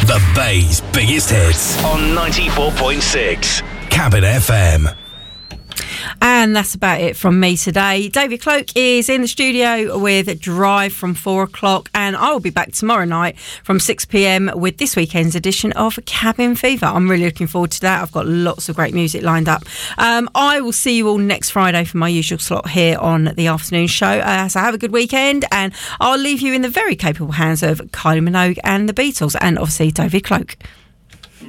The Bay's biggest hits on 94.6 Cabin FM. And that's about it from me today. David Cloak is in the studio with Drive from 4 o'clock, and I will be back tomorrow night from 6 p.m. with this weekend's edition of Cabin Fever. I'm really looking forward to that. I've got lots of great music lined up. I will see you all next Friday for my usual slot here on the afternoon show. So have a good weekend, and I'll leave you in the very capable hands of Kylie Minogue and the Beatles, and obviously David Cloak.